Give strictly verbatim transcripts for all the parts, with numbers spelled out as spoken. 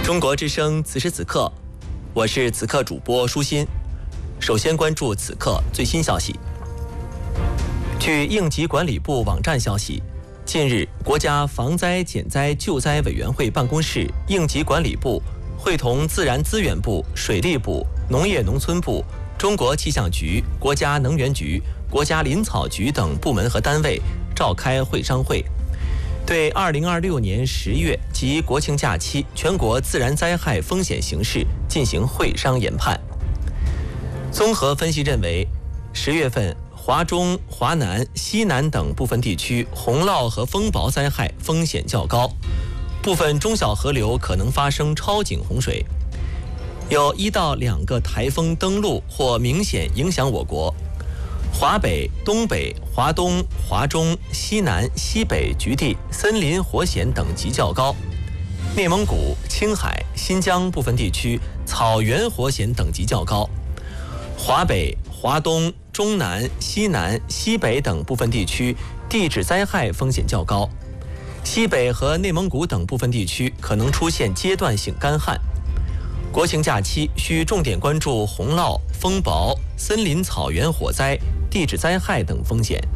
中国之声此时此刻，我是此刻主播舒心。首先关注此刻最新消息。据应急管理部网站消息，近日，国家防灾减灾救灾委员会办公室、应急管理部会同自然资源部、水利部、农业农村部、中国气象局、国家能源局、国家林草局等部门和单位召开会商会，对二零二六年十月及国庆假期全国自然灾害风险形势进行会商研判。综合分析认为，十月份华中、华南、西南等部分地区洪涝和风雹灾害风险较高，部分中小河流可能发生超警洪水，有一到两个台风登陆或明显影响我国。华北、东北、华东、华中、西南、西北局地森林火险等级较高，内蒙古、青海、新疆部分地区草原火险等级较高，华北、华东、中南、西南、西北等部分地区地质灾害风险较高，西北和内蒙古等部分地区可能出现阶段性干旱。国庆假期需重点关注洪涝、风雹、森林草原火灾、地质灾害等风险。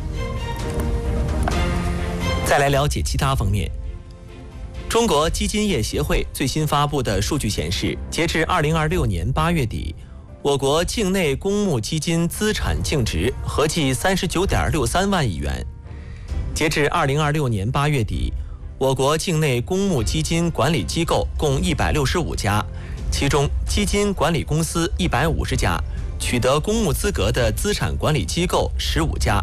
再来了解其他方面。中国基金业协会最新发布的数据显示，截至二零二六年八月底，我国境内公募基金资产净值合计三十九点六三万亿元。截至二零二六年八月底，我国境内公募基金管理机构共一百六十五家，其中基金管理公司一百五十家，取得公募资格的资产管理机构十五家。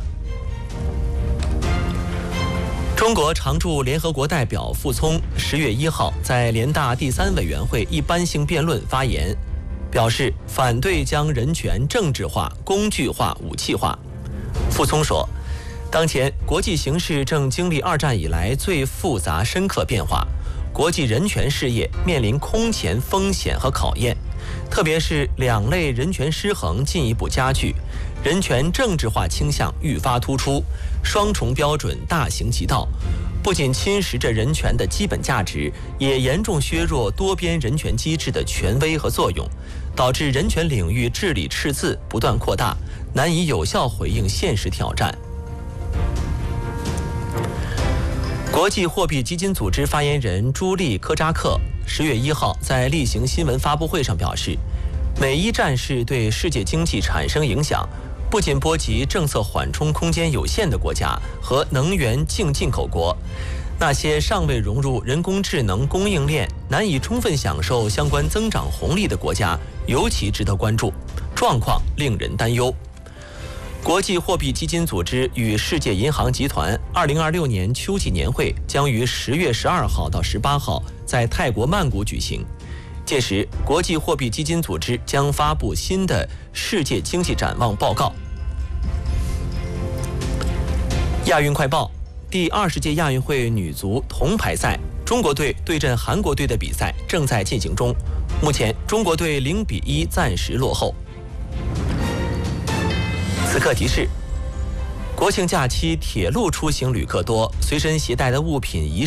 中国常驻联合国代表傅聪十月一号在联大第三委员会一般性辩论发言，表示反对将人权政治化、工具化、武器化。傅聪说，当前国际形势正经历二战以来最复杂深刻变化，国际人权事业面临空前风险和考验，特别是两类人权失衡进一步加剧，人权政治化倾向愈发突出，双重标准大行其道，不仅侵蚀着人权的基本价值，也严重削弱多边人权机制的权威和作用，导致人权领域治理赤字不断扩大，难以有效回应现实挑战。国际货币基金组织发言人朱莉科扎克十月一号在例行新闻发布会上表示，美伊战事对世界经济产生影响，不仅波及政策缓冲空间有限的国家和能源净进口国，那些尚未融入人工智能供应链、难以充分享受相关增长红利的国家尤其值得关注，状况令人担忧。国际货币基金组织与世界银行集团二零二六年秋季年会将于十月十二号到十八号在泰国曼谷举行，届时国际货币基金组织将发布新的世界经济展望报告。亚运快报：第二十届亚运会女足铜牌赛，中国队对阵韩国队的比赛正在进行中，目前中国队零比一暂时落后。此刻提示：国庆假期铁路出行旅客多，随身携带的物品一